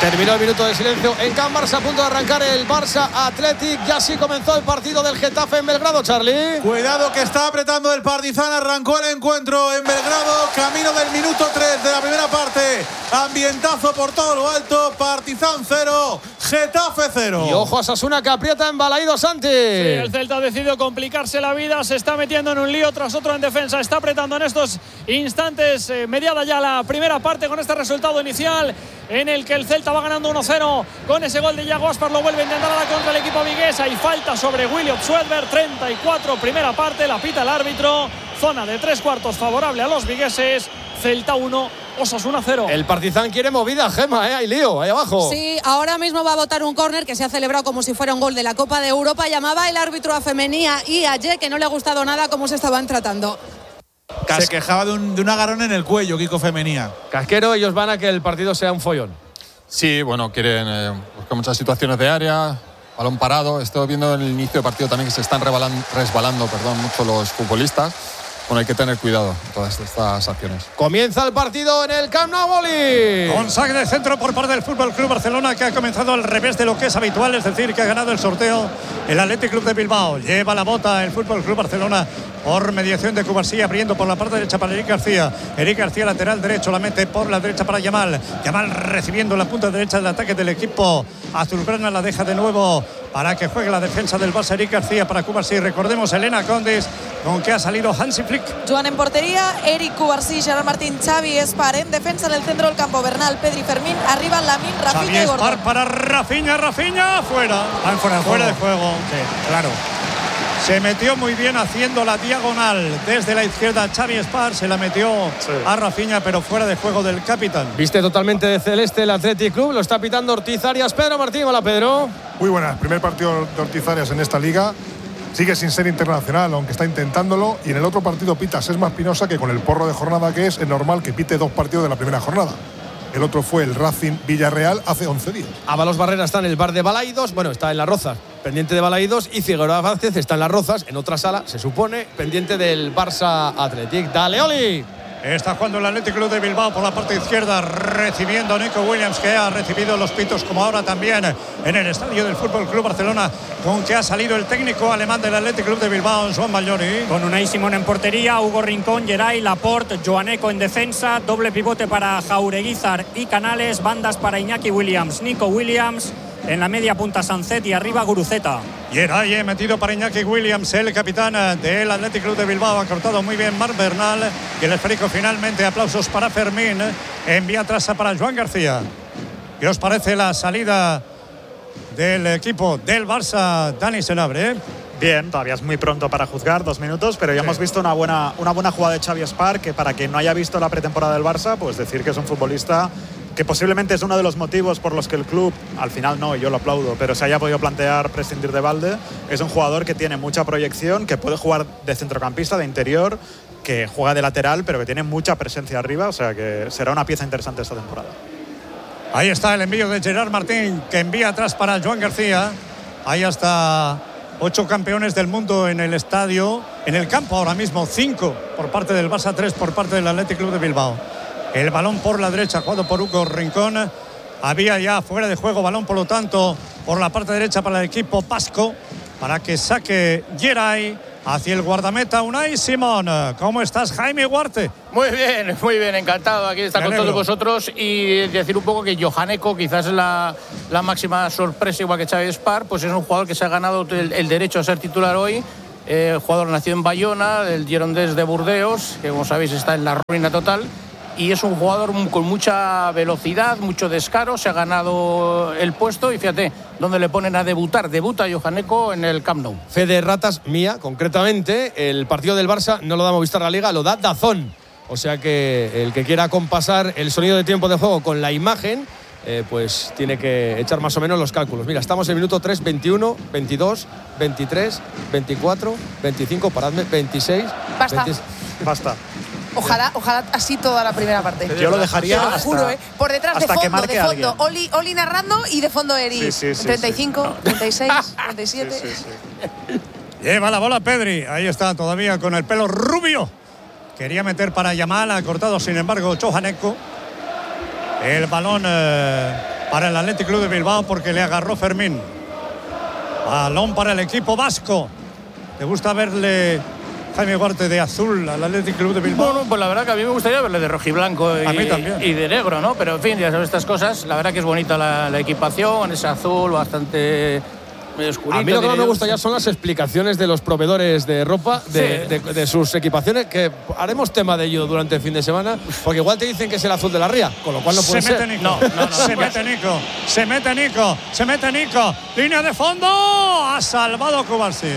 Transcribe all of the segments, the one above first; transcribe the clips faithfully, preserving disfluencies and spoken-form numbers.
Terminó el minuto de silencio en Can Barça, a punto de arrancar el Barça Athletic. Ya sí comenzó el partido del Getafe en Belgrado, Charlie. Cuidado que está apretando el Partizan. Arrancó el encuentro en Belgrado, camino del minuto tres de la primera parte. Ambientazo por todo lo alto. Partizan cero, Getafe cero. Y ojo a Osasuna, que aprieta en Balaídos, Santi. Sí, el Celta ha decidido complicarse la vida. Se está metiendo en un lío tras otro en defensa. Está apretando en estos instantes. Eh, mediada ya la primera parte con este resultado inicial en el que el Celta va ganando uno cero con ese gol de Iago Aspas. Lo vuelve a intentar ahora contra el equipo vigués. Hay falta sobre William Swedberg. treinta y cuatro, primera parte, la pita el árbitro. Zona de tres cuartos favorable a los vigueses. Celta uno, Osasuna cero. El Partizan quiere movida, Gema, ¿eh? Hay lío, ahí abajo. Sí, ahora mismo va a votar un córner que se ha celebrado como si fuera un gol de la Copa de Europa. Llamaba el árbitro a Femenía y a Ye, que no le ha gustado nada cómo se estaban tratando. Se quejaba de un, de un agarrón en el cuello, Kiko Femenía. Casquero, ellos van a que el partido sea un follón. Sí, bueno, quieren eh, buscar muchas situaciones de área, balón parado. Estoy viendo en el inicio del partido también que se están resbalando, resbalando perdón, mucho los futbolistas. Bueno, hay que tener cuidado en todas estas acciones. Comienza el partido en el Camp Nou, Boli. Con saque de centro por parte del Fútbol Club Barcelona, que ha comenzado al revés de lo que es habitual, es decir, que ha ganado el sorteo el Athletic Club de Bilbao. Lleva la bota el Fútbol Club Barcelona por mediación de Cubarsí, abriendo por la parte derecha para Eric García. Eric García, lateral derecho, la mete por la derecha para Yamal. Yamal recibiendo la punta derecha del ataque del equipo azulgrana, la deja de nuevo para que juegue la defensa del Barça. Eric García para Cubarsí. Recordemos, Elena Condes, con que ha salido Hansi Flick. Joan en portería, Eric Cubarsí, Gerard Martín, Xavi Espar en defensa. En el centro del campo, Bernal, Pedri, Fermín. Arriba, Lamín, Rafinha y Gordon. Espar para Rafinha, Rafinha, fuera. Ah, fuera de fuera juego. de juego. Sí, claro. Se metió muy bien haciendo la diagonal desde la izquierda. Xavi Espar se la metió sí. a Rafinha, pero fuera de juego del capitán. Viste totalmente de celeste el Athletic Club. Lo está pitando Ortiz Arias. Pedro Martín, hola Pedro. Muy buenas. Primer partido de Ortiz Arias en esta liga. Sigue sin ser internacional, aunque está intentándolo. Y en el otro partido pita Sesma Espinosa, que con el porro de jornada que es, es normal que pite dos partidos de la primera jornada. El otro fue el Racing Villarreal hace once días. Ábalos Barrera está en el bar de Balaídos, bueno, está en Las Rozas, pendiente de Balaídos, y Figueroa Vázquez está en Las Rozas, en otra sala, se supone, pendiente del Barça Athletic. ¡Dale, Oli! Está jugando el Athletic Club de Bilbao por la parte izquierda, recibiendo a Nico Williams, que ha recibido los pitos, como ahora también en el estadio del Fútbol Club Barcelona, con que ha salido el técnico alemán del Athletic Club de Bilbao, Joan Baglioni. Con Unai Simón en portería, Hugo Rincón, Geray, Laporte, Joaneco en defensa, doble pivote para Jaureguizar y Canales, bandas para Iñaki Williams, Nico Williams. En la media punta Sancet y arriba Guruceta. Geray metido para Iñaki Williams, el capitán del Athletic Club de Bilbao. Ha cortado muy bien Marc Bernal. Y el esférico finalmente, aplausos para Fermín. Envía atrás para Joan García. ¿Qué os parece la salida del equipo del Barça, Dani Senabre? Bien, todavía es muy pronto para juzgar, dos minutos, pero ya sí. hemos visto una buena, una buena jugada de Xavi Espar, que para quien no haya visto la pretemporada del Barça, pues decir que es un futbolista que posiblemente es uno de los motivos por los que el club, al final no, y yo lo aplaudo, pero se haya podido plantear prescindir de Balde. Es un jugador que tiene mucha proyección, que puede jugar de centrocampista, de interior, que juega de lateral, pero que tiene mucha presencia arriba, o sea que será una pieza interesante esta temporada. Ahí está el envío de Gerard Martín, que envía atrás para Joan García. Ahí hasta ocho campeones del mundo en el estadio, en el campo ahora mismo, cinco por parte del Barça, tres por parte del Athletic Club de Bilbao. El balón por la derecha, jugado por Hugo Rincón. Había ya fuera de juego, balón por lo tanto por la parte derecha para el equipo Pasco, para que saque Geray hacia el guardameta Unai Simón. ¿Cómo estás, Jaime Huarte? Muy bien, muy bien, encantado aquí de estar con todos vosotros y decir un poco que Johaneco quizás es la, la máxima sorpresa, igual que Xavi Espar, pues es un jugador que se ha ganado el, el derecho a ser titular hoy. Eh, jugador nacido en Bayona, del Girondins de Burdeos, que como sabéis está en la ruina total. Y es un jugador con mucha velocidad, mucho descaro, se ha ganado el puesto y fíjate, donde le ponen a debutar, debuta Johaneco en el Camp Nou. Fe de ratas mía, concretamente, el partido del Barça no lo da Movistar La Liga, lo da DAZN. O sea que el que quiera compasar el sonido de tiempo de juego con la imagen, eh, pues tiene que echar más o menos los cálculos. Mira, estamos en minuto tres, veintiuno, veintidós, veintitrés, veinticuatro, veinticinco, paradme, veintiséis. Basta. veinte... Basta. Ojalá, ojalá así toda la primera parte. Yo lo dejaría Te lo hasta, juro, ¿eh? Por detrás, de fondo, de fondo. Oli, Oli narrando y de fondo Eri. Sí, sí, sí, treinta y cinco, sí. treinta y seis, treinta y siete. Sí, sí, sí. Lleva la bola Pedri. Ahí está todavía con el pelo rubio. Quería meter para Yamal. Ha cortado, sin embargo, Johaneco. El balón eh, para el Athletic Club de Bilbao porque le agarró Fermín. Balón para el equipo vasco. ¿Te gusta verle, Jaime Guarte, de azul al Athletic Club de Bilbao? Bueno, pues la verdad que a mí me gustaría verle de rojiblanco y, a mí también. y de negro, ¿no? Pero en fin, ya sabes estas cosas. La verdad que es bonita la, la equipación, ese azul bastante oscurito. A mí lo que más me gusta ya son las explicaciones de los proveedores de ropa, de, sí. de, de, de sus equipaciones, que haremos tema de ello durante el fin de semana, porque igual te dicen que es el azul de la ría, con lo cual no puede se ser. Mete Nico. No, no, no, se mete Nico, se mete Nico, se mete Nico, línea de fondo, ha salvado Cubarsí.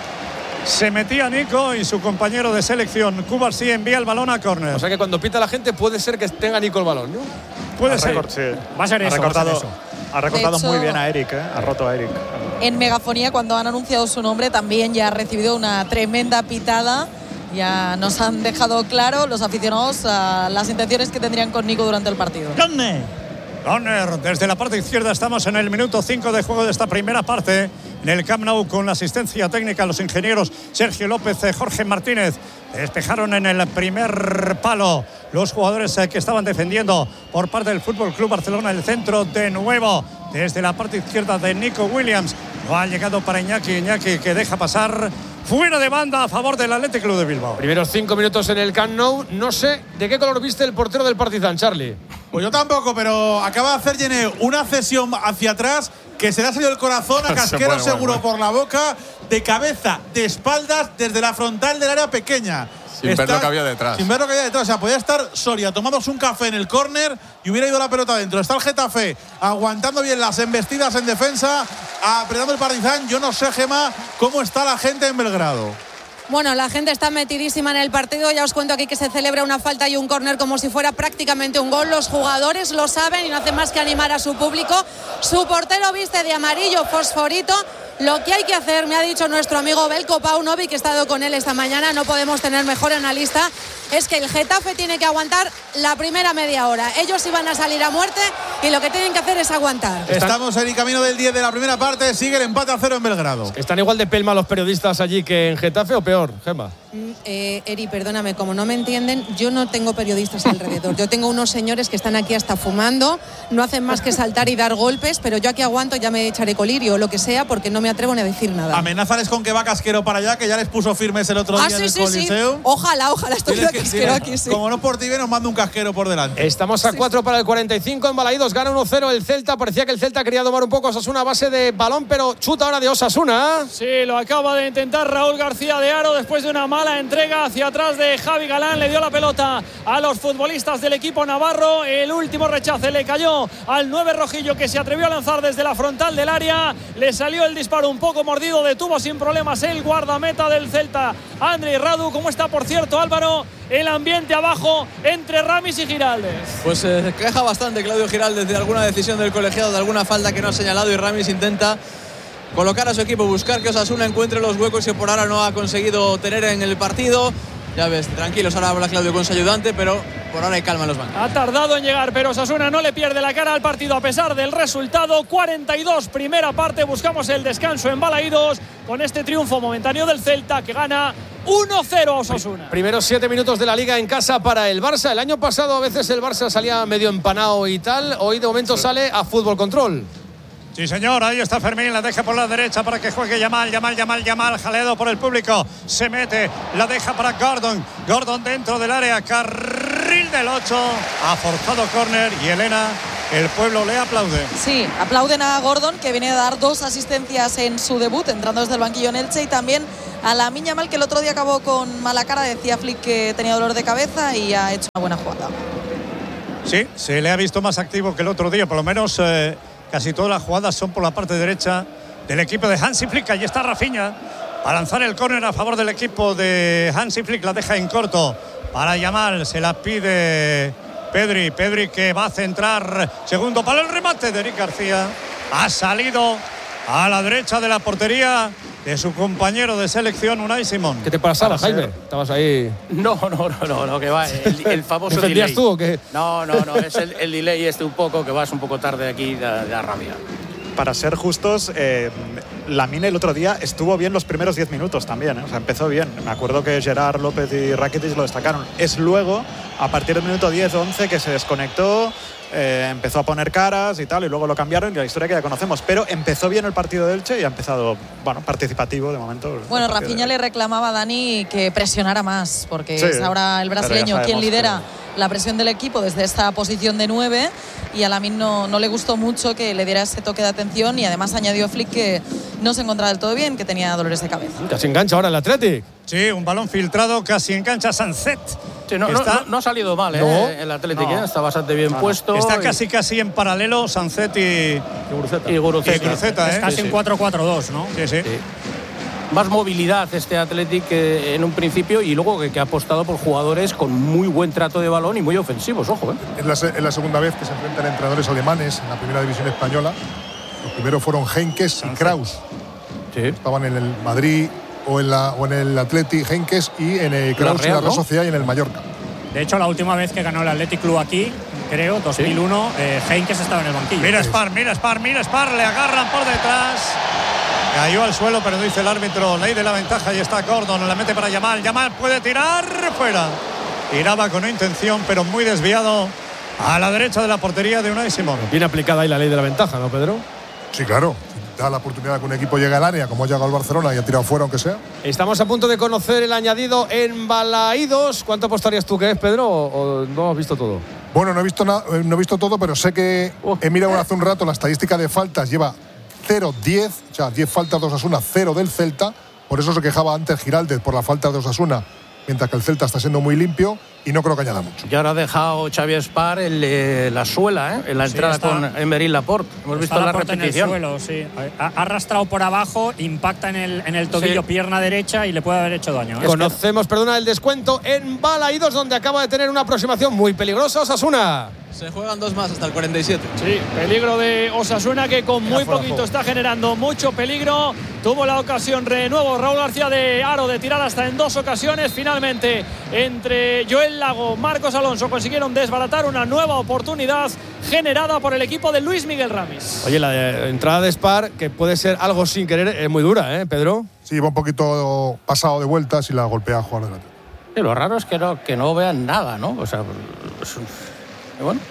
Se metía Nico y su compañero de selección, Cubarsí, envía el balón a córner. O sea que cuando pita la gente puede ser que tenga Nico el balón, ¿no? Puede ser. Record, sí. Va a ser ha eso. Recortado, va a ser eso. Ha recortado hecho, muy bien a Eric, ¿eh? Ha roto a Eric. En megafonía, cuando han anunciado su nombre, también ya ha recibido una tremenda pitada. Ya nos han dejado claro los aficionados a las intenciones que tendrían con Nico durante el partido. ¡Corner! Corner, desde la parte izquierda estamos en el minuto cinco de juego de esta primera parte. En el Camp Nou, con la asistencia técnica, los ingenieros Sergio López, Jorge Martínez. Despejaron en el primer palo los jugadores que estaban defendiendo por parte del Fútbol Club Barcelona. El centro de nuevo desde la parte izquierda de Nico Williams. No ha llegado para Iñaki, Iñaki que deja pasar fuera de banda a favor del Athletic Club de Bilbao. Primeros cinco minutos en el Camp Nou. No sé de qué color viste el portero del Partizan, Charlie. Pues yo tampoco, pero acaba de hacer Yené una cesión hacia atrás que se le ha salido el corazón a Casquero, bueno, seguro, bueno, bueno. por la boca, de cabeza, de espaldas, desde la frontal del área pequeña. Sin Está, ver lo que había detrás. Sin ver lo que había detrás. O sea, podía estar Soria tomándose un café en el córner y hubiera ido la pelota adentro. Está el Getafe aguantando bien las embestidas en defensa, apretando el Partizan. Yo no sé, Gemma, cómo está la gente en Belgrado. Bueno, la gente está metidísima en el partido. Ya os cuento aquí que se celebra una falta y un córner como si fuera prácticamente un gol. Los jugadores lo saben y no hacen más que animar a su público. Su portero viste de amarillo fosforito. Lo que hay que hacer, me ha dicho nuestro amigo Belko Paunovic, que he estado con él esta mañana, no podemos tener mejor analista, es que el Getafe tiene que aguantar la primera media hora. Ellos iban a salir a muerte y lo que tienen que hacer es aguantar. Estamos en el camino del diez de la primera parte, sigue el empate a cero en Belgrado. ¿Están igual de pelma los periodistas allí que en Getafe o peor, Gemma? Mm, eh, Eri, perdóname, como no me entienden, yo no tengo periodistas alrededor. Yo tengo unos señores que están aquí hasta fumando, no hacen más que saltar y dar golpes, pero yo aquí aguanto, ya me echaré colirio o lo que sea, porque no me atrevo ni a decir nada. Amenázales con que va Casquero para allá, que ya les puso firmes el otro ah, día sí, en el sí, Coliseo. Sí. Ojalá, ojalá estuviera Casquero aquí, sí. Como no por ti, nos manda un Casquero por delante. Estamos a cuatro sí. para el cuarenta y cinco en Balaídos, gana uno cero el Celta. Parecía que el Celta quería tomar un poco a Osasuna a base de balón, pero chuta ahora de Osasuna. Sí, lo acaba de intentar Raúl García de Haro después de una mala entrega hacia atrás de Javi Galán. Le dio la pelota a los futbolistas del equipo navarro. El último rechace le cayó al nueve rojillo, que se atrevió a lanzar desde la frontal del área. Le salió el disparo un poco mordido, detuvo sin problemas el guardameta del Celta, Andrei Radu. ¿Cómo está, por cierto, Álvaro, el ambiente abajo entre Ramis y Giraldez? Pues se eh, queja bastante Claudio Giraldez de alguna decisión del colegiado, de alguna falta que no ha señalado, y Ramis intenta colocar a su equipo, buscar que Osasuna encuentre los huecos que por ahora no ha conseguido tener en el partido. Ya ves, tranquilos, ahora habla Claudio con su ayudante, pero por ahora hay calma en los bancos. Ha tardado en llegar, pero Osasuna no le pierde la cara al partido a pesar del resultado. cuarenta y dos, primera parte, buscamos el descanso en Balaídos con este triunfo momentáneo del Celta, que gana uno cero a Osasuna. Primeros siete minutos de la Liga en casa para el Barça. El año pasado a veces el Barça salía medio empanado y tal. Hoy de momento sí. sale a fútbol control. Sí, señor, ahí está Fermín, la deja por la derecha para que juegue Yamal, Yamal, Yamal, Yamal, jaleado por el público, se mete, la deja para Gordon, Gordon dentro del área, carril del ocho, ha forzado córner y Elena, el pueblo le aplaude. Sí, aplauden a Gordon, que viene a dar dos asistencias en su debut, entrando desde el banquillo en Elche, y también a Lamine Yamal, que el otro día acabó con mala cara, decía Flick que tenía dolor de cabeza y ha hecho una buena jugada. Sí, se le ha visto más activo que el otro día, por lo menos... Eh, Casi todas las jugadas son por la parte derecha del equipo de Hansi Flick. Ahí está Rafinha a lanzar el córner a favor del equipo de Hansi Flick. La deja en corto para Yamal. Se la pide Pedri. Pedri que va a centrar. Segundo para el remate de Eric García. Ha salido a la derecha de la portería de su compañero de selección, Unai Simón. ¿Qué te pasaba, Jaime? Estabas ahí. No, no, no, no, no, que va. El, el famoso delay. ¿Defendías tú o qué? No, no, no, es el, el delay este un poco, que vas un poco tarde aquí de, de la rabia. Para ser justos, eh, Lamine el otro día estuvo bien los primeros diez minutos también, ¿eh? O sea, empezó bien. Me acuerdo que Gerard, López y Rakitic lo destacaron. Es luego, a partir del minuto diez once, que se desconectó eh, empezó a poner caras y tal, y luego lo cambiaron y la historia que ya conocemos. Pero empezó bien el partido de Elche y ha empezado, bueno, participativo de momento. Bueno, Rafinha le reclamaba a Dani que presionara más, porque sí, es ahora el brasileño quien lidera que... la presión del equipo desde esta posición de nueve, y a Lamine no, no le gustó mucho que le diera ese toque de atención, y además añadió Flick que no se encontraba del todo bien, que tenía dolores de cabeza. Casi engancha ahora el Athletic. Sí, un balón filtrado, casi engancha Sancet. Sí, no, no, no, no ha salido mal, ¿eh? No. El Athletic, No. ¿eh? Está bastante bien No, puesto. Está y... casi casi en paralelo Sancet y, y Guruceta. Y Guruceta. Y Guruceta, Es ¿eh? casi Sí, un sí. cuatro cuatro dos, ¿no? Sí, sí. Sí. Más movilidad este Athletic que en un principio, y luego que, que ha apostado por jugadores con muy buen trato de balón y muy ofensivos, ojo, ¿eh? Es la, se- es la segunda vez que se enfrentan entrenadores alemanes en la primera división española. Los primeros fueron Henkes y Kraus. Sí. Estaban en el Madrid o en, la, o en el Athletic, Henkes, y en el Kraus Real, en la Real ¿no? Sociedad y en el Mallorca. De hecho, la última vez que ganó el Athletic Club aquí, creo, dos mil uno, eh, Heynckes estaba en el banquillo. Mira Spar, mira Spar, mira Spar, le agarran por detrás. Cayó al suelo, pero dice el árbitro, ley de la ventaja, y está Gordon, la mete para Yamal. Yamal puede tirar, fuera. Tiraba con intención, pero muy desviado a la derecha de la portería de Unai Simón. Bien aplicada ahí la ley de la ventaja, ¿no, Pedro? Sí, claro. Da la oportunidad que un equipo llegue al área, como ha llegado el Barcelona y ha tirado fuera, aunque sea. Estamos a punto de conocer el añadido en Balaídos. ¿Cuánto apostarías tú que es, Pedro? ¿O, o no has visto todo? Bueno, no he visto nada, no he visto todo, pero sé que Oh. he mirado hace un rato la estadística de faltas. Lleva cero diez, o sea, diez faltas de Osasuna, cero del Celta. Por eso se quejaba antes Giraldez por la falta de Osasuna, mientras que el Celta está siendo muy limpio, y no creo que añada mucho. Y ahora ha dejado Xavi Espar el, eh, la suela, ¿eh? En la Sí, entrada está- con Emery Laporte. Hemos Está visto la Laporte repetición. En el suelo, sí. Ha, ha arrastrado por abajo, impacta en el, en el tobillo, Sí. pierna derecha, y le puede haber hecho daño, ¿eh? Conocemos, perdona, el descuento en Balaídos, donde acaba de tener una aproximación muy peligrosa Osasuna. Se juegan dos más hasta el cuarenta y siete. Sí, peligro de Osasuna, que con muy fuera, poquito juego. está generando mucho peligro. Tuvo la ocasión de nuevo Raúl García de Aro de tirar hasta en dos ocasiones. Finalmente, entre Joel Lago, Marcos Alonso consiguieron desbaratar una nueva oportunidad generada por el equipo de Luis Miguel Ramis. Oye, la de- entrada de Spar, que puede ser algo sin querer, es muy dura, ¿eh, Pedro? Sí, va un poquito pasado de vueltas y la golpea a jugador delante. Sí, lo raro es que no, que no vean nada, ¿no? O sea, es un- bueno.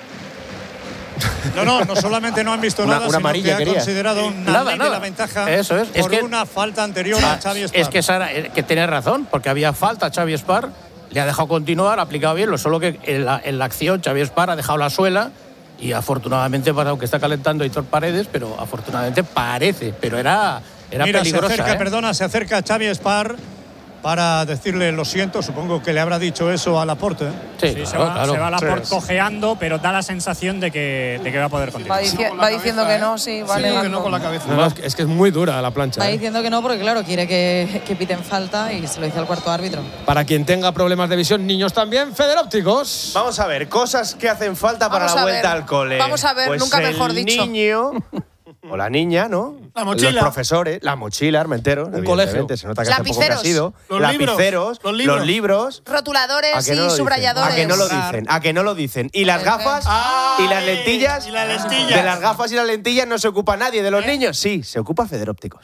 No, no, no solamente no han visto Una- nada, una sino amarilla que ha quería. considerado una Nada, ley de nada. la ventaja Eso es. por Es que- una falta anterior a Xavi Espar. Es que, Sara, eh, que tiene razón, porque había falta a Xavi Espar, le ha dejado continuar, ha aplicado bien, lo solo que en la, en la acción Xavi Espar ha dejado la suela y afortunadamente, pues, aunque está calentando Aitor Paredes, pero afortunadamente parece, pero era, era Mira, peligrosa. se acerca, ¿eh? perdona, se acerca Xavi Espar para decirle lo siento, supongo que le habrá dicho eso a Laporte. ¿eh? Sí, Sí, claro, se va, claro. se va a Laporte Sí. cojeando, pero da la sensación de que, de que va a poder Va, continuar. dici- va diciendo que no, sí, va negando. cabeza. No, no, es, que, es que es muy dura la plancha. Va ¿eh? diciendo que no, porque claro, quiere que, que piten falta, y se lo dice al cuarto árbitro. Para quien tenga problemas de visión, niños también, Federópticos. Vamos a ver, cosas que hacen falta para Vamos la a vuelta ver. al cole. Vamos a ver, Pues nunca mejor el dicho. niño o la niña, ¿no? La mochila. Los profesores, la mochila, Armentero. Un colegio. Se nota que hace poco que ha Lapiceros. sido. Los Lapiceros, libros. Los libros. los libros. Rotuladores ¿A que no y lo dicen? subrayadores. ¿A que no lo dicen? ¿A que no lo dicen? ¿Y las gafas? ¿Y las lentillas? y las lentillas. De las gafas y las lentillas no se ocupa nadie. ¿De los niños? Sí, se ocupa Federópticos.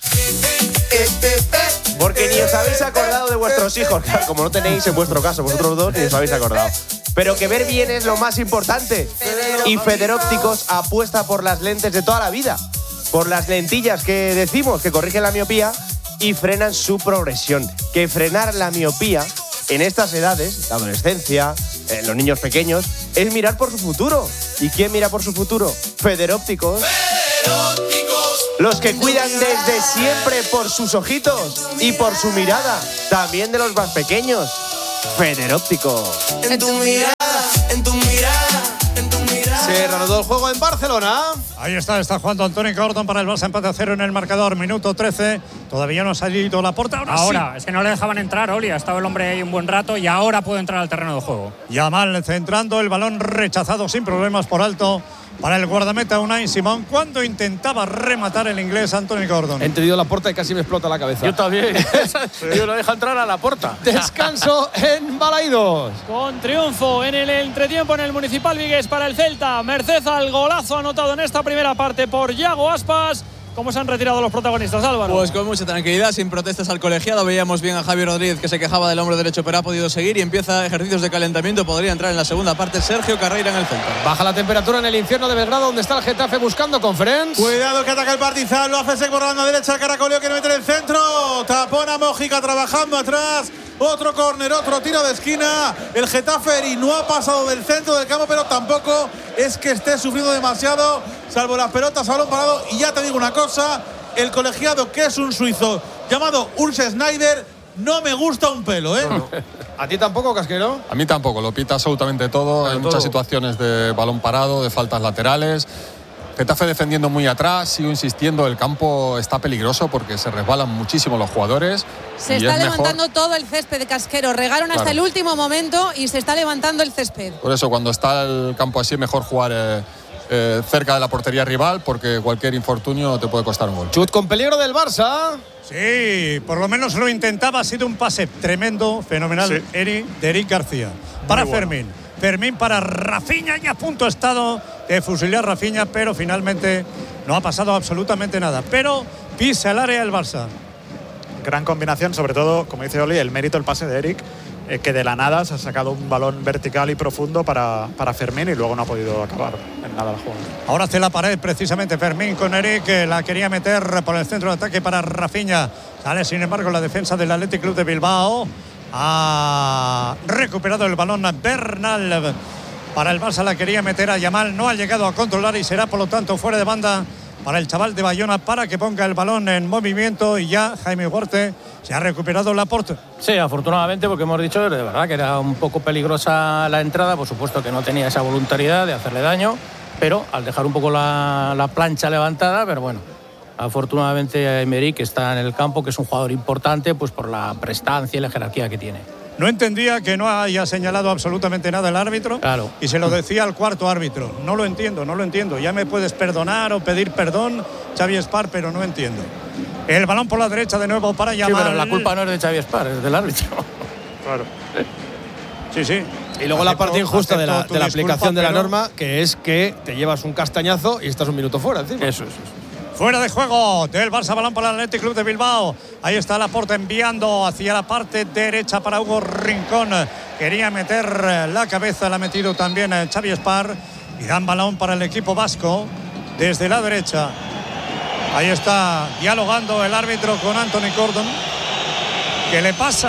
Porque ni os habéis acordado de vuestros hijos. Claro, como no tenéis en vuestro caso, vosotros dos, ni os habéis acordado. Pero que ver bien es lo más importante. Y Federópticos apuesta por las lentes de toda la vida. Por las lentillas que decimos que corrigen la miopía y frenan su progresión. Que frenar la miopía en estas edades, la adolescencia, en los niños pequeños, es mirar por su futuro. ¿Y quién mira por su futuro? Federópticos. Los que cuidan desde siempre por sus ojitos y por su mirada, también de los más pequeños. Federópticos. En tu mirada, en tu mirada, en tu mirada. Se reanudó el juego en Barcelona. Ahí está, está jugando Antonio Gordon para el Barça, empate a cero en el marcador, minuto trece. Todavía no ha salido la puerta. Ahora, Ahora, sí. es que no le dejaban entrar, Oli. Ha estado el hombre ahí un buen rato y ahora puede entrar al terreno de juego. Yamal centrando el balón rechazado sin problemas por alto para el guardameta Unai Simón cuando intentaba rematar el inglés Antonio Gordon. He entendido la puerta y casi me explota la cabeza. Yo también. Yo lo deja entrar a la puerta. Descanso en Balaídos. Con triunfo en el entretiempo en el Municipal Vigués para el Celta, merced al golazo anotado en esta primera parte por Yago Aspas. ¿Cómo se han retirado los protagonistas, Álvaro? Pues con mucha tranquilidad, sin protestas al colegiado. Veíamos bien a Javi Rodríguez, que se quejaba del hombro derecho, pero ha podido seguir y empieza ejercicios de calentamiento. Podría entrar en la segunda parte Sergio Carreira en el centro. Baja la temperatura en el infierno de Belgrado, donde está el Getafe buscando Conference. Cuidado que ataca el Partizan, lo hace Sek por la banda derecha, el Caracoleo quiere meter el centro. Tapón a Mójica trabajando atrás. Otro córner, otro tiro de esquina. El Getafe y no ha pasado del centro del campo, pero tampoco es que esté sufriendo demasiado, salvo las pelotas a balón parado. Y ya te digo una cosa, el colegiado, que es un suizo llamado Urs Schneider, no me gusta un pelo, ¿eh? No, no. ¿A ti tampoco, Casquero? A mí tampoco, lo pita absolutamente todo. Pero Hay todo. muchas situaciones de balón parado, de faltas laterales. Getafe defendiendo muy atrás, sigo insistiendo, el campo está peligroso porque se resbalan muchísimo los jugadores. Se y está es levantando mejor, todo el césped de Casquero. Regaron hasta Claro. el último momento y se está levantando el césped. por eso cuando está el campo así, mejor jugar eh, eh, cerca de la portería rival, porque cualquier infortunio te puede costar un gol. Chut con peligro del Barça. Sí, por lo menos lo intentaba. Ha sido un pase tremendo, fenomenal, Sí. Eri, de Eric García. Para bueno. Fermín. Fermín para Rafinha, y a punto ha estado de fusilar a Rafinha, pero finalmente no ha pasado absolutamente nada. Pero pisa el área el Barça. Gran combinación, sobre todo, como dice Oli, el mérito, el pase de Eric, eh, que de la nada se ha sacado un balón vertical y profundo para, para Fermín y luego no ha podido acabar en nada la jugada. Ahora hace la pared precisamente Fermín con Eric, que la quería meter por el centro de ataque para Rafinha. Sale sin embargo la defensa del Athletic Club de Bilbao. Ha recuperado el balón Bernal. Para el Barça la quería meter a Yamal, no ha llegado a controlar y será por lo tanto fuera de banda para el chaval de Bayona para que ponga el balón en movimiento. Y ya Jaime Huarte se ha recuperado Laporte. Sí, afortunadamente, porque hemos dicho de verdad que era un poco peligrosa la entrada, por supuesto que no tenía esa voluntariedad de hacerle daño, pero al dejar un poco la, la plancha levantada, pero bueno, afortunadamente Aymeric, que está en el campo, que es un jugador importante, pues por la prestancia y la jerarquía que tiene. No entendía que no haya señalado absolutamente nada el árbitro. Claro. Y se lo decía al cuarto árbitro. No lo entiendo, no lo entiendo. Ya me puedes perdonar o pedir perdón, Xavi Espar, pero no entiendo. El balón por la derecha de nuevo para Yamal. Sí, pero la culpa no es de Xavi Espar, es del árbitro. Claro. Sí, sí. Y luego la Acepto- parte injusta de la, acepto tu de la disculpa, aplicación de la pero- norma, que es que te llevas un castañazo y estás un minuto fuera encima. Eso es. Eso. Fuera de juego del Barça, balón para el Athletic Club de Bilbao. Ahí está Laporte enviando hacia la parte derecha para Hugo Rincón. Quería meter la cabeza, la ha metido también Xavi Espar. Y dan balón para el equipo vasco desde la derecha. Ahí está dialogando el árbitro con Anthony Gordon. ¿Qué le pasa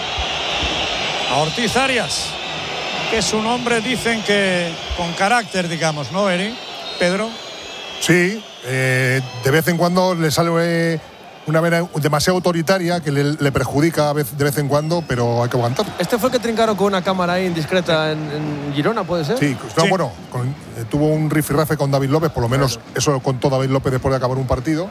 a Ortiz Arias? Que es un hombre, dicen que con carácter, digamos, ¿no, Eri? Pedro. Sí, eh, de vez en cuando le sale eh, una vena demasiado autoritaria que le, le perjudica a vez- de vez en cuando, pero hay que aguantar. Este fue el que trincaron con una cámara ahí indiscreta en, en Girona, ¿puede ser? Sí, no, Sí. bueno, con- eh, tuvo un rifirrafe con David López, por lo menos eso contó David López después de acabar un partido.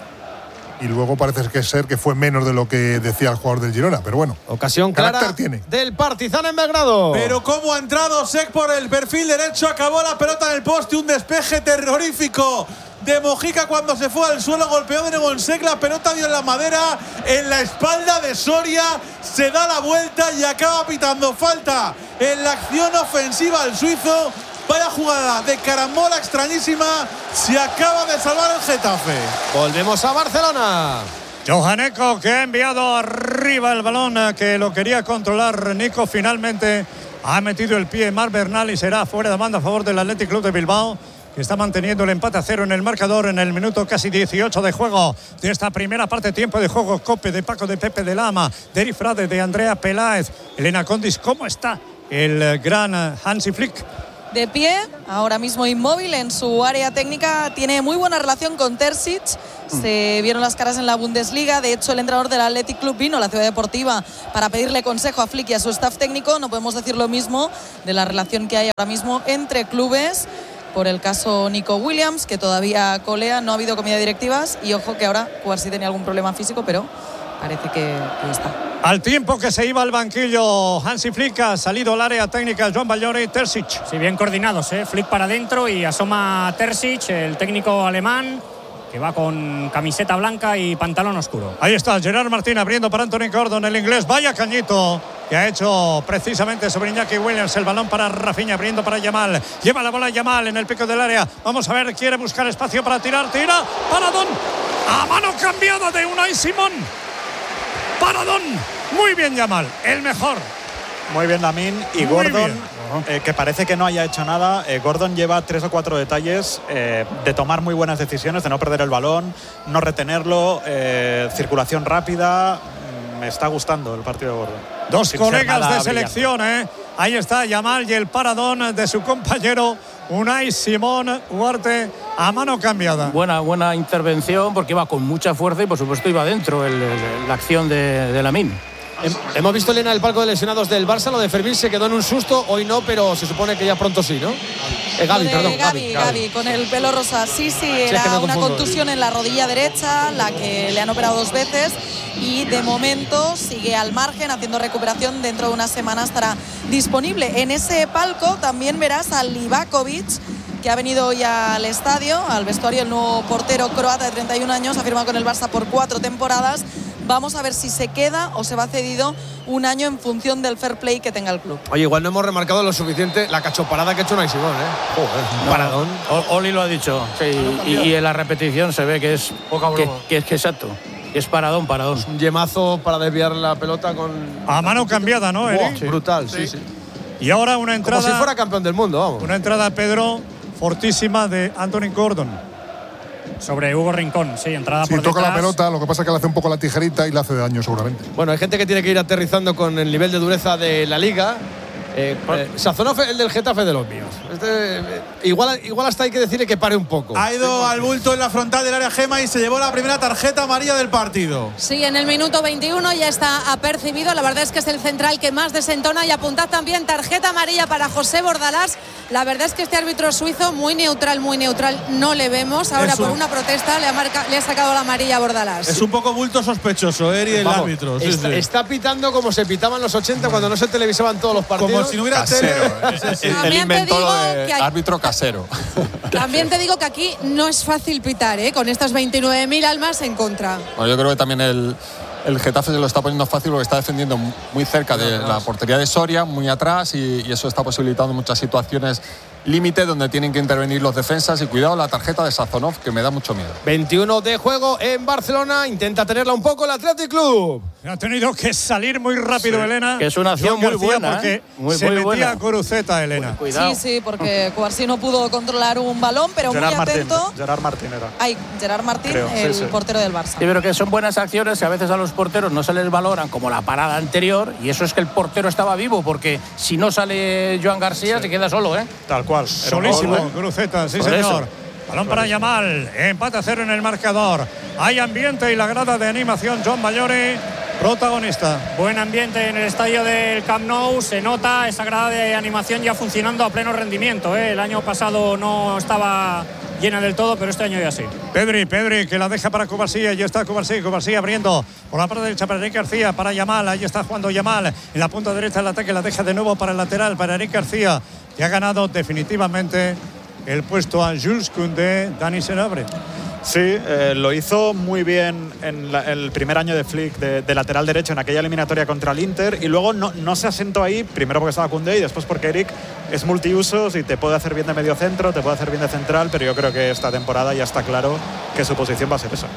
Y luego parece que ser que fue menos de lo que decía el jugador del Girona, pero bueno. Ocasión clara Carácter tiene. del Partizan en Belgrado. Pero cómo ha entrado Sek por el perfil derecho, acabó la pelota en el poste, un despeje terrorífico de Mojica cuando se fue al suelo, golpeó de nuevo en Sek, la pelota dio en la madera, en la espalda de Soria, se da la vuelta y acaba pitando falta en la acción ofensiva al suizo. Vaya jugada de carambola extrañísima, se acaba de salvar el Getafe. Volvemos a Barcelona. Johaneco, que ha enviado arriba el balón, eh, que lo quería controlar Nico. Finalmente ha metido el pie Marc Bernal y será fuera de banda a favor del Athletic Club de Bilbao, que está manteniendo el empate a cero en el marcador en el minuto casi dieciocho de juego de esta primera parte. Tiempo de juego. Cope de Paco, de Pepe, de Lama, de Eri Frade, de Andrea Peláez, Elena Condis. ¿Cómo está el eh, gran eh, Hansi Flick? De pie, ahora mismo inmóvil en su área técnica, tiene muy buena relación con Terzic, se vieron las caras en la Bundesliga, de hecho el entrenador del Athletic Club vino a la Ciudad Deportiva para pedirle consejo a Flick y a su staff técnico. No podemos decir lo mismo de la relación que hay ahora mismo entre clubes, por el caso Nico Williams, que todavía colea, no ha habido comida directivas y ojo que ahora Cuarsi tenía algún problema físico, pero parece que, que está. Al tiempo que se iba al banquillo Hansi Flick, ha salido al área técnica Joan Ballore y Terzic. Sí, bien coordinados, ¿eh? Flick para adentro y asoma Terzic, el técnico alemán, que va con camiseta blanca y pantalón oscuro. Ahí está Gerard Martín abriendo para Anthony Gordon, el inglés. Vaya cañito que ha hecho precisamente sobre Iñaki Williams. El balón para Rafinha, abriendo para Yamal. Lleva la bola Yamal en el pico del área. Vamos a ver, quiere buscar espacio para tirar. Tira, paradón. A mano cambiada de Unai Simón. Paradón. Muy bien Yamal, el mejor. Muy bien Lamine. Y Muy Gordon, bien. eh, que parece que no haya hecho nada. Eh, Gordon lleva tres o cuatro detalles eh, de tomar muy buenas decisiones, de no perder el balón, no retenerlo, eh, circulación rápida. Me está gustando el partido de Gordon. Dos Sin colegas de selección, ¿eh? Ahí está Yamal y el paradón de su compañero Unai Simón. Ugarte a mano cambiada. Buena, buena intervención porque iba con mucha fuerza y por supuesto iba dentro el, el, la acción de, de Lamine. Hemos visto, Elena, el palco de lesionados del Barça. Lo de Fermín se quedó en un susto, hoy no, pero se supone que ya pronto sí, ¿no? Eh, Gavi, perdón. Gavi, Gavi, Gavi, con el pelo rosa. Sí, sí, era sí, es que una confundo. contusión en la rodilla derecha, la que le han operado dos veces. Y de momento sigue al margen, haciendo recuperación. Dentro de una semana estará disponible. En ese palco también verás a Livakovic, que ha venido hoy al estadio, al vestuario, el nuevo portero croata de treinta y un años, ha firmado con el Barça por cuatro temporadas. Vamos a ver si se queda o se va cedido un año en función del fair play que tenga el club. Oye, igual no hemos remarcado lo suficiente la cachoparada que ha hecho Unai Simón, ¿eh? Joder, un paradón. O, Oli lo ha dicho. Sí, y, y en la repetición se ve que es que, que es que exacto. Es paradón, paradón. Es un yemazo para desviar la pelota con. A mano cambiada, ¿no, Eric? Sí. Brutal, sí, sí. Y ahora una entrada. Como si fuera campeón del mundo, vamos. Una entrada, Pedro, fortísima de Anthony Gordon. Sobre Hugo Rincón, sí, entrada Sí, por toca detrás. la pelota, lo que pasa es que le hace un poco la tijerita y le hace daño seguramente. Bueno, hay gente que tiene que ir aterrizando con el nivel de dureza de la liga. Eh, eh, Sazonov, el del Getafe, de los míos. Este, eh, igual, igual hasta hay que decirle que pare un poco. Ha ido al bulto en la frontal del área Gema y se llevó la primera tarjeta amarilla del partido. Sí, en el minuto veintiuno ya está apercibido. La verdad es que es el central que más desentona. Y apuntad también tarjeta amarilla para José Bordalás. La verdad es que este árbitro suizo, muy neutral, muy neutral, no le vemos. Ahora Es un- por una protesta le ha, marca, le ha sacado la amarilla a Bordalás. Es un poco bulto sospechoso, Eri, el Vamos, árbitro. Sí, está, sí. está pitando como se pitaba en los ochenta cuando no se televisaban todos los partidos. Como si no hubiera Casero. tele. Él, él También te inventó digo lo de que hay- árbitro casero. También te digo que aquí no es fácil pitar, ¿eh? Con estas veintinueve mil almas en contra. Bueno, yo creo que también el, el Getafe se lo está poniendo fácil porque está defendiendo muy cerca de la portería de Soria, muy atrás, y, y eso está posibilitando muchas situaciones límite donde tienen que intervenir los defensas. Y cuidado la tarjeta de Sazonov, que me da mucho miedo. veintiuno de juego en Barcelona. Intenta tenerla un poco el Athletic Club. Ha tenido que salir muy rápido, Elena. Que es una acción Joan muy García, buena, porque ¿eh? Muy, se muy metía buena. a Guruceta, Elena. Cuidado. Sí, sí, porque Cubarsí no pudo controlar un balón, pero Gerard muy Martín. atento. Gerard Martín era. Ay, Gerard Martín, Creo, sí, el sí. portero del Barça. Sí, pero que son buenas acciones que a veces a los porteros no se les valoran como la parada anterior, y eso es que el portero estaba vivo, porque si no sale Joan García se queda solo, ¿eh? Tal cual. Era un Solísimo, gol, ¿eh? Guruceta, sí Por señor. eso. Balón para Yamal, empate a cero en el marcador. Hay ambiente y la grada de animación, John Bayori, protagonista. Buen ambiente en el estadio del Camp Nou, se nota esa grada de animación ya funcionando a pleno rendimiento, ¿eh? El año pasado no estaba llena del todo, pero este año ya sí. Pedri, Pedri, que la deja para Cubarsí, ahí está Cubarsí, Cubarsí abriendo por la parte derecha para Eric García, para Yamal, ahí está jugando Yamal, en la punta derecha del ataque, la deja de nuevo para el lateral, para Eric García, que ha ganado definitivamente el puesto a Jules Koundé, Dani Senabre. Sí, eh, lo hizo muy bien en la- el primer año de Flick de, de lateral derecho en aquella eliminatoria contra el Inter, y luego no, no se asentó ahí, primero porque estaba Koundé y después porque Eric es multiusos y te puede hacer bien de medio centro, te puede hacer bien de central, pero yo creo que esta temporada ya está claro que su posición va a ser esa.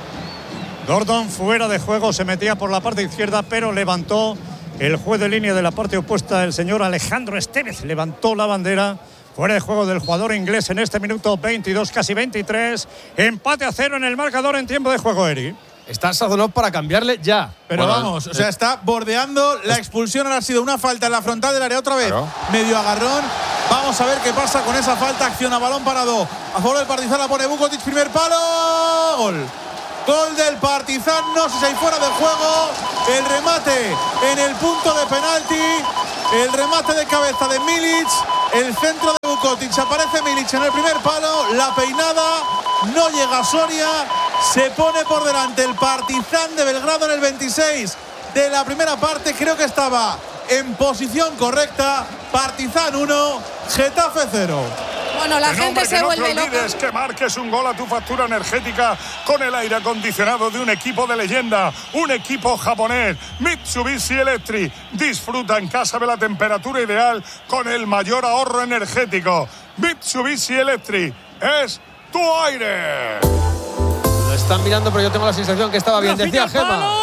Gordon fuera de juego, se metía por la parte izquierda, pero levantó el juez de línea de la parte opuesta, el señor Alejandro Estevez, levantó la bandera. Fuera de juego del jugador inglés en este minuto veintidós, casi veintitrés. Empate a cero en el marcador en tiempo de juego, Eri. Está Sazonov para cambiarle ya. Pero Bueno, vamos, eh, o sea, está bordeando la expulsión. Ahora ha sido una falta en la frontal del área otra vez. Claro. Medio agarrón. Vamos a ver qué pasa con esa falta. Acción a balón parado. A favor del Partizan la pone Vukotic, primer palo. Gol. Gol del Partizan. No sé si hay fuera de juego. El remate en el punto de penalti. El remate de cabeza de Milic. El centro de Vukotic. Aparece Milic en el primer palo. La peinada. No llega Soria. Se pone por delante el Partizan de Belgrado en el veintiséis de la primera parte. Creo que estaba en posición correcta. Partizan uno, Getafe cero. Bueno, la Que gente hombre, se que vuelve no te olvides loca. que marques un gol a tu factura energética con el aire acondicionado de un equipo de leyenda, un equipo japonés, Mitsubishi Electric. Disfruta en casa de la temperatura ideal con el mayor ahorro energético. Mitsubishi Electric es tu aire. Lo están mirando, pero yo tengo la sensación que estaba bien. Rafinha, Decía Gema. palo.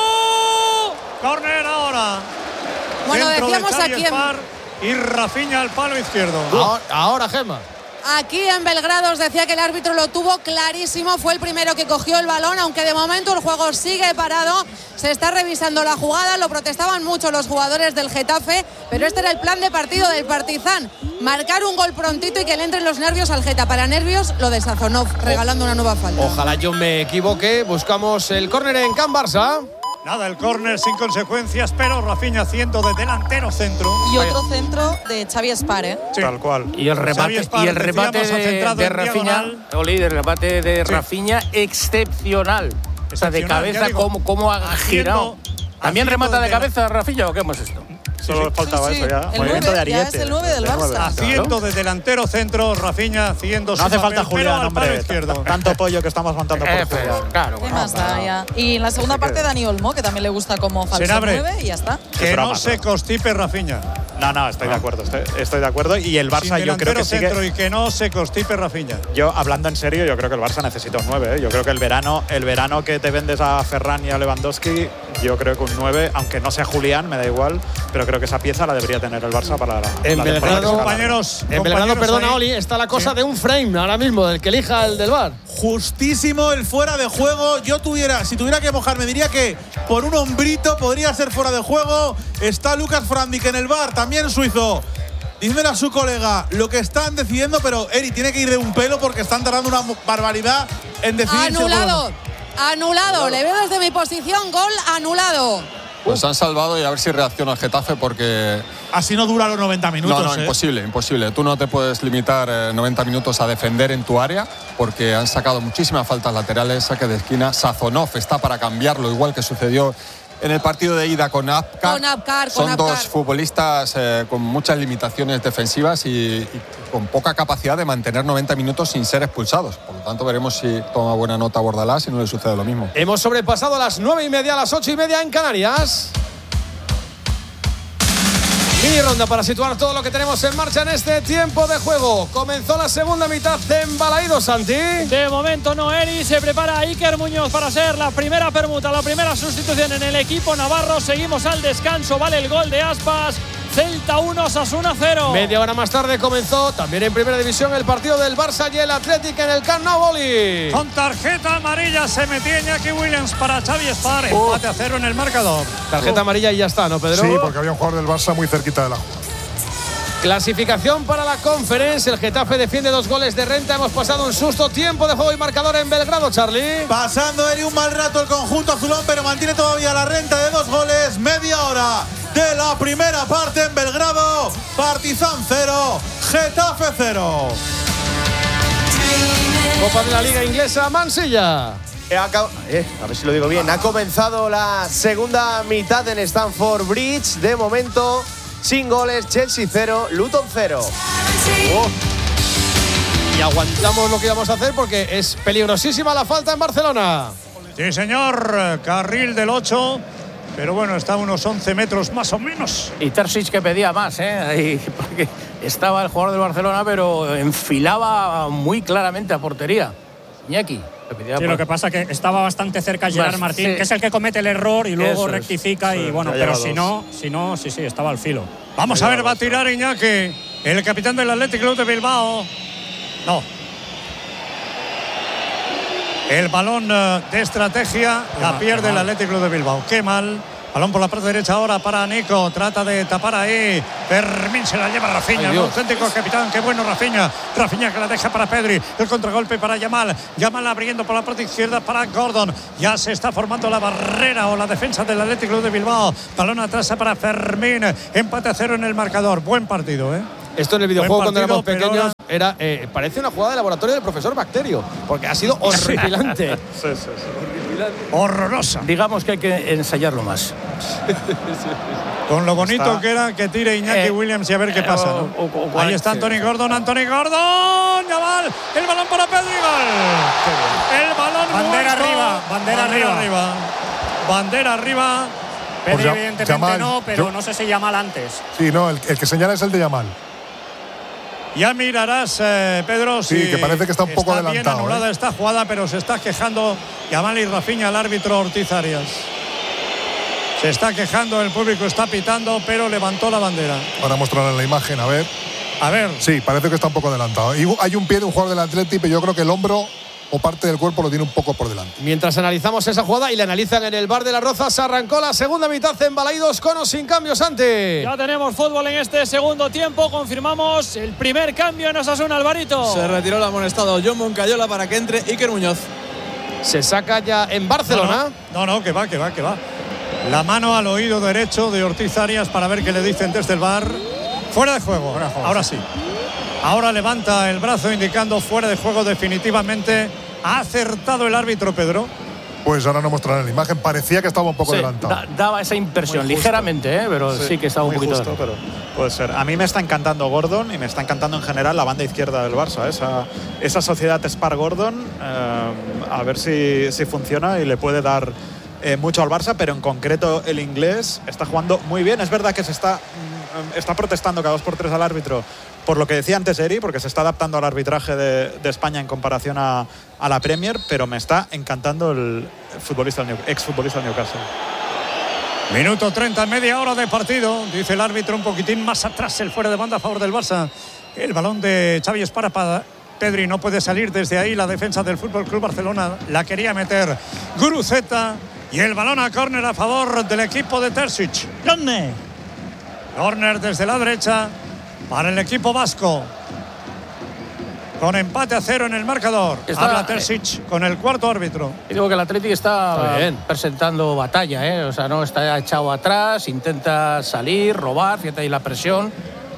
Córner ahora. Bueno, Centro decíamos de Xavi aquí en- Spar y Rafinha al palo izquierdo. Ahora, ahora Gema. Aquí en Belgrado os decía que el árbitro lo tuvo clarísimo, fue el primero que cogió el balón, aunque de momento el juego sigue parado, se está revisando la jugada, lo protestaban mucho los jugadores del Getafe, pero este era el plan de partido del Partizan, marcar un gol prontito y que le entren los nervios al Geta. Para nervios lo de Sazonov, regalando una nueva falta. Ojalá yo me equivoque. Buscamos el córner en Can Barça. Nada, el córner sin consecuencias, pero Rafinha haciendo de delantero centro. Y otro centro de Xavi Spar, ¿eh? Sí. Tal cual. Y el remate, Spar, y el remate decíamos, de, centrado de en Rafinha, diagonal. Oli, el remate de Sí. Rafinha excepcional. O sea, de Excepcional, cabeza, ya digo, cómo, cómo ha haciendo- girado. ¿También haciendo remata de de la- cabeza Rafinha o qué hemos visto? Solo faltaba Sí, sí. eso ya. El Movimiento nueve, de ya ariete. es el nueve del De nueve. Barça. Haciendo de delantero centro, Rafinha haciendo No su hace papel, falta Julián, pero al palo hombre. izquierdo. Tanto pollo que estamos montando por Efe, Julián. claro, ¿Qué bueno, más da ya? Y en la segunda parte Dani Olmo, que también le gusta como falso Senabre. nueve y ya está. Que Es broma, no se broma. constipe Rafinha. No, no, estoy de acuerdo. Estoy, estoy de acuerdo. Y el Sin Barça yo creo delantero que centro sigue. y que no se constipe Rafinha. Yo, hablando en serio, yo creo que el Barça necesita un nueve. ¿eh? Yo creo que el verano, el verano que te vendes a Ferran y a Lewandowski, yo creo que un nueve, aunque no sea Julián, me da igual, pero creo que esa pieza la debería tener el Barça para la. En la temporada que Belgrado, se gana. Compañeros, En Belgrado, compañeros perdona, ahí. Oli, está la cosa Sí. de un frame ahora mismo, del que elija el del V A R. Justísimo el fuera de juego. Yo tuviera, si tuviera que mojarme, diría que por un hombrito podría ser fuera de juego. Está Lucas Frandic en el V A R, también suizo. Dímelo a su colega lo que están decidiendo, pero Eri tiene que ir de un pelo porque están tardando una barbaridad en decidir. si el Anulado, gol anulado, le veo desde mi posición, gol anulado. Pues han salvado y a ver si reacciona el Getafe porque… no. Así no dura los noventa minutos. No, no, ¿eh? imposible, imposible. Tú no te puedes limitar eh, noventa minutos a defender en tu área porque han sacado muchísimas faltas laterales, saque de esquina. Sazonov está para cambiarlo, igual que sucedió en el partido de ida con Apcar. Con Apcar, con Son Apcar. dos futbolistas eh, con muchas limitaciones defensivas y, y con poca capacidad de mantener noventa minutos sin ser expulsados. Por lo tanto, veremos si toma buena nota Bordalás y no le sucede lo mismo. Hemos sobrepasado las nueve y media, a las ocho y media en Canarias. Mini ronda para situar todo lo que tenemos en marcha en este tiempo de juego. Comenzó la segunda mitad de embalaído, Santi. De momento no, Eri. Se prepara Iker Muñoz para ser la primera permuta, la primera sustitución en el equipo navarro. Seguimos al descanso. Vale el gol de Aspas. Celta uno, Osasuna cero. Media hora más tarde comenzó también en primera división el partido del Barça y el Athletic en el Camp Nou, Oli. Con tarjeta amarilla se metía Iñaki Williams para Xavi Spar. Oh. Empate a cero en el marcador. Tarjeta amarilla y ya está, ¿no, Pedro? Sí, porque había un jugador del Barça muy cerquita de la jugada. Clasificación para la Conference. El Getafe defiende dos goles de renta. Hemos pasado un susto. Tiempo de juego y marcador en Belgrado, Charlie. Pasando Eri un mal rato el conjunto azulón, pero mantiene todavía la renta de dos goles. Media hora de la primera parte en Belgrado. Partizan cero, Getafe cero. Copa de la Liga Inglesa, Mansilla. Eh, acab- eh, a ver si lo digo bien. Ha comenzado la segunda mitad en Stamford Bridge. De momento, sin goles, Chelsea cero, Luton cero. Oh. Y aguantamos lo que íbamos a hacer porque es peligrosísima la falta en Barcelona. Sí, señor. Carril del ocho. Pero bueno, está a unos once metros más o menos. Y Terzic que pedía más, ¿eh? Ahí, porque estaba el jugador del Barcelona, pero enfilaba muy claramente a portería. Iñaki. le pedía Sí, por- lo que pasa es que estaba bastante cerca Gerard Más, Martín, sí. que es el que comete el error y luego Eso es. rectifica. Sí, y bueno, ya pero lleva si dos. no, si no, sí, sí, estaba al filo. Vamos a ver, va a tirar Iñaki, el capitán del Athletic Club de Bilbao. No. El balón eh, de estrategia la pierde el Athletic Club de Bilbao. Qué mal. Balón por la parte derecha ahora para Nico. Trata de tapar ahí. Fermín se la lleva Rafinha, Ay, el Dios. auténtico capitán. Qué bueno Rafinha. Rafinha que la deja para Pedri. El contragolpe para Yamal. Yamal abriendo por la parte izquierda para Gordon. Ya se está formando la barrera o la defensa del Athletic Club de Bilbao. Balón atrás para Fermín. Empate a cero en el marcador. Buen partido, ¿eh? Esto en el videojuego Buen cuando éramos partido, pero pequeños era eh, parece una jugada de laboratorio del profesor Bacterio, porque ha sido horripilante. Sí, sí, sí. Horrorosa. Digamos que hay que ensayarlo más. Con lo bonito Está. que era que tire Iñaki Eh, Williams y a ver qué eh, pasa. o- ¿no? o- o cual- Ahí está sí, Anthony sí. Gordon, Anthony Gordon. Yamal, el balón para Pedri, gol. El balón Bandera nuestro. arriba, bandera arriba. arriba. Bandera arriba. Pedri, Pues ya- evidentemente Yamal, no, pero yo- no sé si Yamal antes. Sí, no, el, el que señala es el de Yamal. Ya mirarás, eh, Pedro, Sí, si que parece que está un poco está adelantado, bien anulada ¿eh? esta jugada, pero se está quejando Yamal y Rafinha, el árbitro Ortiz Arias. Se está quejando, el público está pitando, pero levantó la bandera. Ahora mostrarán la imagen, a ver. A ver. Sí, parece que está un poco adelantado. Y hay un pie de un jugador del Atleti, pero yo creo que el hombro o parte del cuerpo lo tiene un poco por delante. Mientras analizamos esa jugada y la analizan en el bar de las Rozas, arrancó la segunda mitad en Balaidos con o sin cambios, Santi. Ya tenemos fútbol en este segundo tiempo. Confirmamos el primer cambio en Osasuna, Alvarito. Se retiró el amonestado John Moncayola para que entre Iker Muñoz. Se saca ya en Barcelona. No, no, no, que va, que va, que va. La mano al oído derecho de Ortiz Arias para ver qué le dicen desde el bar. Fuera de juego. Fuera de juego, Ahora sí. sí. Ahora levanta el brazo indicando fuera de juego definitivamente. Ha acertado el árbitro, Pedro. Pues ahora no mostrarán la imagen. Parecía que estaba un poco Sí, adelantado. da- daba esa impresión, Muy justo. ligeramente, ¿eh? pero sí, que estaba un muy poquito. justo, pero puede ser. A mí me está encantando Gordon y me está encantando en general la banda izquierda del Barça. Esa, esa sociedad Spar-Gordon, eh, a ver si, si funciona y le puede dar eh, mucho al Barça, pero en concreto el inglés está jugando muy bien. Es verdad que se está, mm, está protestando cada dos por tres al árbitro por lo que decía antes Eri, porque se está adaptando al arbitraje de, de España en comparación a, a la Premier, pero me está encantando el futbolista del New- exfutbolista del Newcastle. Minuto treinta, media hora de partido. Dice el árbitro un poquitín más atrás, el fuera de banda a favor del Barça. El balón de Xavi Espara para Pedri, no puede salir desde ahí. La defensa del Fútbol Club Barcelona la quería meter Guruceta. Y el balón a córner a favor del equipo de Terzic. ¿Dónde? Córner desde la derecha para el equipo vasco. Con empate a cero en el marcador. Está- Habla Terzic con el cuarto árbitro. Y digo que el Athletic está, Está bien. presentando batalla, ¿eh? O sea, no está echado atrás, intenta salir, robar, fíjate ahí la presión.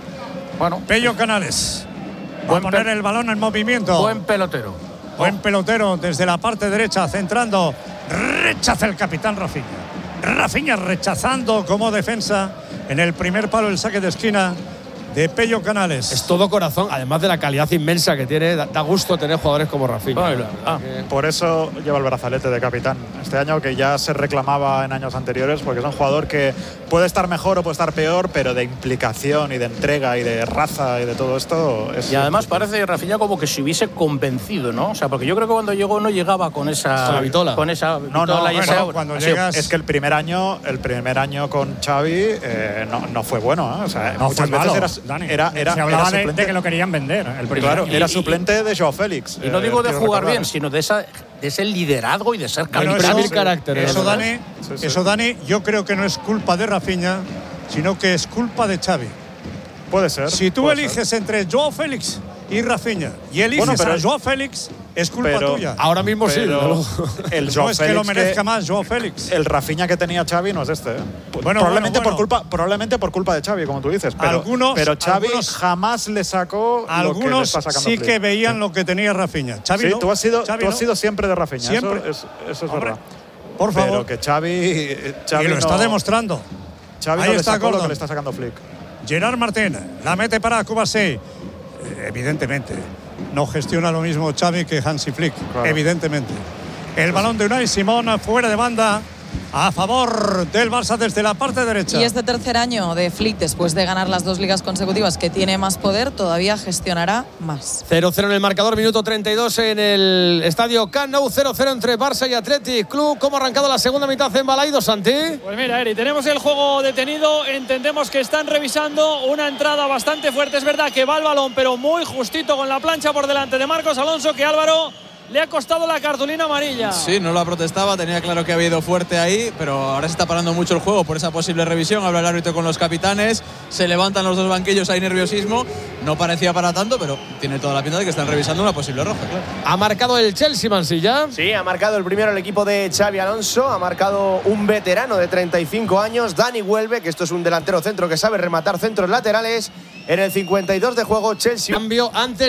Bueno, Pello Canales. Va a Buen poner pe- el balón en movimiento. buen pelotero. Buen pelotero desde la parte derecha, centrando. Rechaza el capitán Rafinha. Rafinha rechazando como defensa en el primer palo el saque de esquina de Pello Canales. Es todo corazón, además de la calidad inmensa que tiene. Da, da gusto tener jugadores como Rafinha. Bueno, ah, Por eso lleva el brazalete de capitán este año, que ya se reclamaba en años anteriores, porque es un jugador que puede estar mejor o puede estar peor, pero de implicación y de entrega y de raza y de todo esto es... Y además parece Rafinha como que se hubiese convencido, ¿no? O sea, porque yo creo que cuando llegó no llegaba con esa Con la vitola. con esa No, no, vitola y bueno, esa- cuando así, llegas- Es que el primer año, el primer año con Xavi eh, no, no fue bueno, ¿eh? O sea, No muchas fue veces malo, era, Dani. era, era, Se hablaba era de, suplente. de que lo querían vender. El primer Claro, año. era Y- suplente de Joao Félix. Y no eh, digo de quiero jugar recordar. bien, sino de, esa, de ese liderazgo y de ser Bueno, capitán. imprimir carácter, eso, ¿no? Dani, Sí, sí. eso, Dani, yo creo que no es culpa de Rafinha, sino que es culpa de Xavi. Puede ser. Si tú puede ser. eliges entre Joao Félix y Rafinha y eliges Bueno, pero- a Joao Félix, es culpa pero- tuya. Ahora mismo sí, Pero desde luego. el no Joao es que lo Félix merezca más Joao Félix. El Rafinha que tenía Xavi no es este. ¿eh? Bueno, probablemente, bueno, Por bueno. culpa, probablemente por culpa de Xavi, como tú dices. Pero, Algunos- pero Xavi algunos- jamás le sacó lo que le Algunos está sacando sí Flick. que veían lo que tenía Rafinha. Xavi Sí, no. tú has sido, Xavi tú has no. sido siempre de Rafinha. Siempre. Eso, es, eso es Hombre, verdad. Por favor. Pero que Xavi, Xavi y lo no, está demostrando. Xavi Ahí no le está sacó lo Gordon. que le está sacando Flick. Gerard Martín la mete para Kubasi. Eh, Evidentemente, no gestiona lo mismo Xavi que Hansi Flick. Claro. Evidentemente. El balón de Unai Simón fuera de banda a favor del Barça desde la parte derecha. Y este tercer año de Flick, después de ganar las dos ligas consecutivas, que tiene más poder, todavía gestionará más. cero cero en el marcador, minuto treinta y dos en el estadio Camp Nou, cero cero entre Barça y Athletic Club. ¿Cómo ha arrancado la segunda mitad en Balaidos, Santi? Pues mira, Eri, tenemos el juego detenido. Entendemos que están revisando una entrada bastante fuerte. Es verdad que va el balón, pero muy justito con la plancha por delante de Marcos Alonso, que Álvaro le ha costado la cartulina amarilla. Sí, no la protestaba, tenía claro que había ido fuerte ahí, pero ahora se está parando mucho el juego por esa posible revisión. Habla el árbitro con los capitanes, se levantan los dos banquillos, hay nerviosismo. No parecía para tanto, pero tiene toda la pinta de que están revisando una posible roja, claro. Ha marcado el Chelsea, Mansilla. Sí, ha marcado el primero el equipo de Xavi Alonso, ha marcado un veterano de treinta y cinco años, Dani Welbeck, que esto es un delantero centro que sabe rematar centros laterales. En el cincuenta y dos de juego, Chelsea. Cambio antes